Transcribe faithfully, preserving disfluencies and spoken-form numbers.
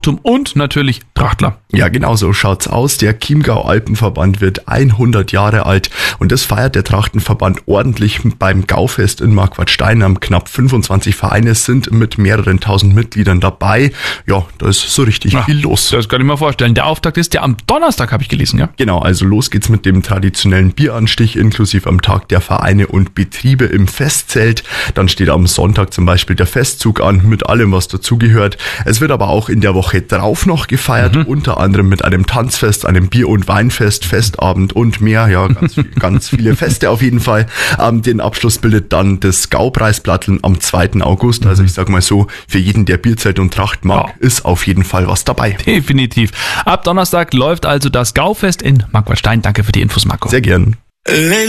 und natürlich Trachtler. Ja, genau so schaut's aus. Der Chiemgau Alpenverband wird hundert Jahre alt und das feiert der Trachtenverband ordentlich beim Gaufest in Marquartstein. Am knapp fünfundzwanzig Vereine sind mit mehreren tausend Mitgliedern dabei. Ja, da ist so richtig ja, viel los. Das kann ich mir vorstellen. Der Auftakt ist ja am Donnerstag, habe ich gelesen, ja? Genau, also los geht's mit dem traditionellen Bieranstich inklusive am Tag der Vereine und Betriebe im Festzelt. Dann steht am Sonntag zum Beispiel der Festzug an mit allem, was dazugehört. Es wird aber auch in der Woche drauf noch gefeiert, mhm. unter anderem mit einem Tanzfest, einem Bier- und Weinfest, Festabend und mehr, ja, ganz, ganz viele Feste auf jeden Fall. Ähm, den Abschluss bildet dann das Gaupreisplattl am zweiten August, also ich sag mal so, für jeden, der Bierzelt und Tracht mag, ja. ist auf jeden Fall was dabei. Definitiv. Ab Donnerstag läuft also das Gaufest in Marquartstein. Danke für die Infos, Marco. Sehr gern.